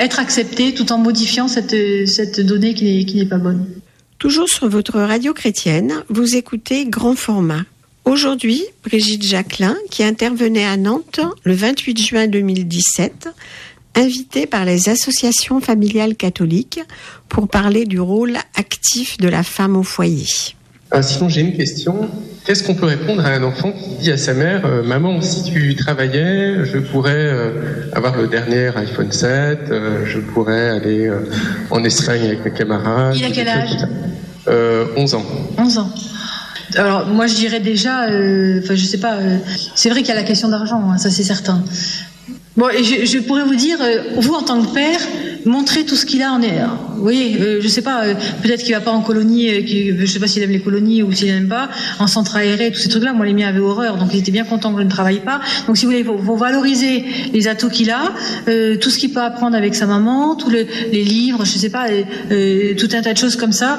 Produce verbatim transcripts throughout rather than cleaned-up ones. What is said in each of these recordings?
être accepté tout en modifiant cette, cette donnée qui n'est, qui n'est pas bonne. Toujours sur votre radio chrétienne, vous écoutez Grand Format. Aujourd'hui, Brigitte Jacquelin, qui intervenait à Nantes le vingt-huit juin deux mille dix-sept, invitée par les associations familiales catholiques pour parler du rôle actif de la femme au foyer. Ah, sinon, j'ai une question. Qu'est-ce qu'on peut répondre à un enfant qui dit à sa mère euh, « Maman, si tu travaillais, je pourrais euh, avoir le dernier iPhone sept, euh, je pourrais aller euh, en Espagne avec mes camarades. » Il a quel âge ? euh, onze ans. onze ans. Alors, moi, je dirais déjà, euh, enfin, je sais pas, euh, c'est vrai qu'il y a la question d'argent, hein, ça c'est certain. Bon, et je, je pourrais vous dire, euh, vous en tant que père, montrez tout ce qu'il a en est. Vous voyez, euh, je sais pas, euh, peut-être qu'il va pas en colonie, euh, qu'il, je sais pas s'il aime les colonies ou s'il aime pas, en centre aéré, tous ces trucs-là. Moi, les miens avaient horreur, donc ils étaient bien contents que je ne travaille pas. Donc, si vous voulez, il faut, faut valoriser les atouts qu'il a, euh, tout ce qu'il peut apprendre avec sa maman, tous les, les livres, je sais pas, euh, euh, tout un tas de choses comme ça,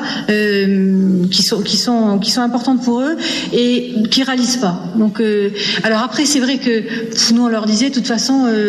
euh, qui sont, qui sont, qui sont importantes pour eux et qui réalisent pas. Donc, euh, alors après, c'est vrai que nous on leur disait, de toute façon. Euh,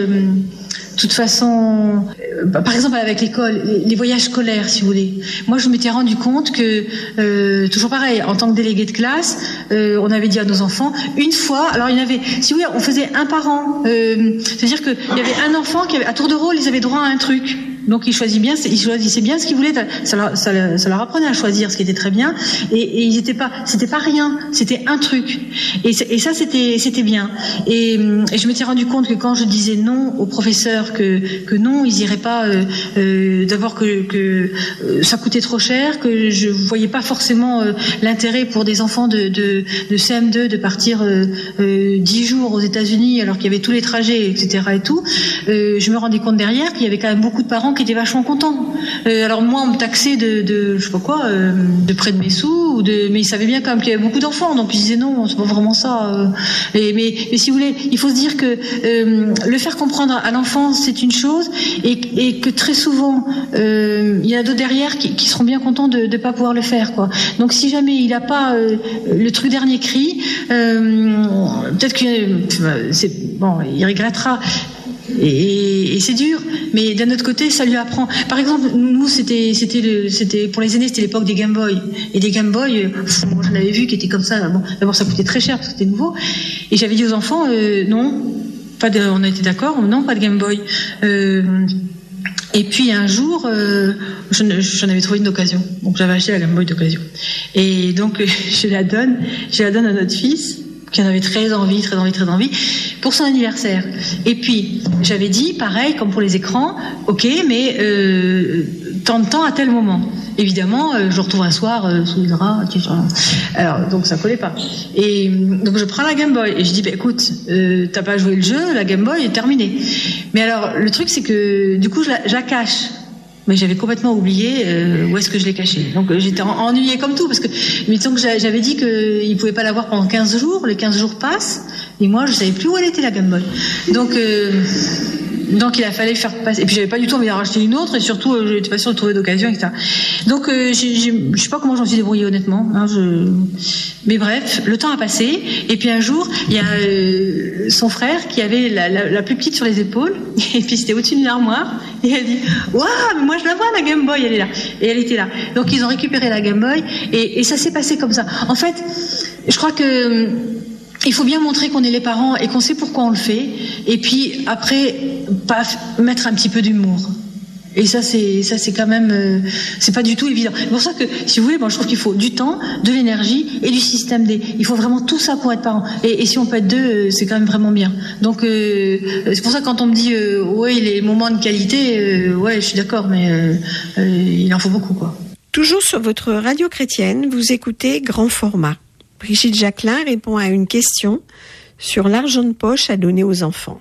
De toute façon, euh, par exemple avec l'école, les, les voyages scolaires, si vous voulez. Moi, je m'étais rendu compte que, euh, toujours pareil, en tant que délégué de classe, euh, on avait dit à nos enfants, une fois, alors il y en avait, si vous voulez, on faisait un par an. Euh, c'est-à-dire qu'il y avait un enfant qui avait, à tour de rôle, ils avaient droit à un truc. Donc ils choisissaient bien, ils choisissaient bien ce qu'ils voulaient. Ça leur, ça, leur, ça leur apprenait à choisir, ce qui était très bien. Et, et ils étaient pas, c'était pas rien, c'était un truc. Et, et ça, c'était, c'était bien. Et, et je m'étais rendu compte que quand je disais non aux professeurs, que, que non, ils iraient pas, euh, euh, d'abord que, que euh, ça coûtait trop cher, que je voyais pas forcément euh, l'intérêt pour des enfants de, de, de C M deux de partir euh, euh, dix jours aux États-Unis alors qu'il y avait tous les trajets, et cetera et tout. Euh, je me rendais compte derrière qu'il y avait quand même beaucoup de parents qui étaient vachement contents. Euh, alors moi, on me taxait de, de je sais pas quoi, euh, de près de mes sous, ou de, mais ils savaient bien quand même qu'il y avait beaucoup d'enfants, donc ils disaient non, c'est pas vraiment ça. Euh, et, mais, mais si vous voulez, il faut se dire que euh, le faire comprendre à l'enfant, c'est une chose, et, et que très souvent, euh, il y en a d'autres derrière qui, qui seront bien contents de ne pas pouvoir le faire, quoi. Donc si jamais il n'a pas euh, le truc dernier cri, euh, peut-être que euh, c'est bon, il regrettera. Et, et c'est dur, mais d'un autre côté, ça lui apprend. Par exemple, nous, c'était, c'était, le, c'était pour les aînés, c'était l'époque des Game Boy. Et des Game Boy, pff, moi j'en avais vu qui étaient comme ça. Bon, d'abord, ça coûtait très cher parce que c'était nouveau. Et j'avais dit aux enfants, euh, non, pas de, on a été d'accord, non, pas de Game Boy. Euh, et puis un jour, euh, j'en, j'en avais trouvé une d'occasion. Donc j'avais acheté la Game Boy d'occasion. Et donc je la donne, je la donne à notre fils, qui en avait très envie, très envie, très envie, pour son anniversaire. Et puis, j'avais dit, pareil, comme pour les écrans, ok, mais euh, tant de temps à tel moment. Évidemment, euh, je le retrouve un soir euh, sous le drap. Alors, donc ça collait pas. Et donc je prends la Game Boy et je dis, bah, écoute, euh, t'as pas joué le jeu, la Game Boy est terminée. Mais alors, le truc, c'est que du coup, je la, je la cache. Mais j'avais complètement oublié euh, où est-ce que je l'ai caché. Donc euh, j'étais ennuyée comme tout, parce que mais disons que j'avais dit qu'il ne pouvait pas l'avoir pendant quinze jours, les quinze jours passent, et moi je ne savais plus où elle était la Game Boy. Donc, euh, donc il a fallu faire passer, et puis j'avais pas du tout envie d'en racheter une autre, et surtout euh, je n'étais pas sûre de trouver d'occasion, et cetera. Donc euh, j'ai, j'ai, je ne sais pas comment j'en suis débrouillée honnêtement, hein, je... mais bref, le temps a passé, et puis un jour, il y a euh, son frère qui avait la, la, la plus petite sur les épaules, et puis c'était au-dessus d'une armoire, et elle dit « Waouh, mais moi je la vois la Game Boy, elle est là ». Et elle était là. Donc ils ont récupéré la Game Boy, et, et ça s'est passé comme ça. En fait, je crois que il faut bien montrer qu'on est les parents et qu'on sait pourquoi on le fait, et puis après, paf, mettre un petit peu d'humour. Et ça, c'est ça, c'est quand même, euh, c'est pas du tout évident. C'est pour ça que, si vous voulez, moi, je trouve qu'il faut du temps, de l'énergie et du système D. Il faut vraiment tout ça pour être parent. Et, et si on peut être deux, euh, c'est quand même vraiment bien. Donc, euh, c'est pour ça que quand on me dit, euh, ouais, les moments de qualité, euh, ouais, je suis d'accord, mais euh, euh, il en faut beaucoup, quoi. Toujours sur votre radio chrétienne, vous écoutez Grand Format. Brigitte Jacquelin répond à une question sur l'argent de poche à donner aux enfants.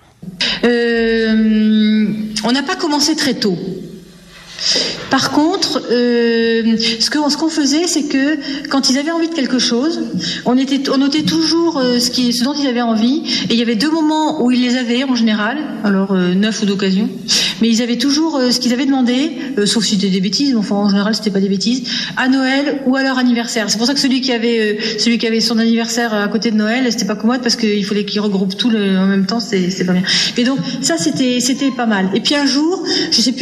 Euh, on n'a pas commencé très tôt. Par contre, euh, ce, que, ce qu'on faisait, c'est que quand ils avaient envie de quelque chose, on, était, on notait toujours euh, ce, qui, ce dont ils avaient envie. Et il y avait deux moments où ils les avaient en général, alors euh, neuf ou d'occasion, mais ils avaient toujours euh, ce qu'ils avaient demandé, euh, sauf si c'était des bêtises, mais enfin en général c'était pas des bêtises, à Noël ou à leur anniversaire. C'est pour ça que celui qui avait, euh, celui qui avait son anniversaire à côté de Noël, c'était pas commode parce qu'il fallait qu'il regroupe tout le, en même temps, c'est, c'est pas bien. Et donc ça c'était, c'était pas mal. Et puis un jour, je sais plus.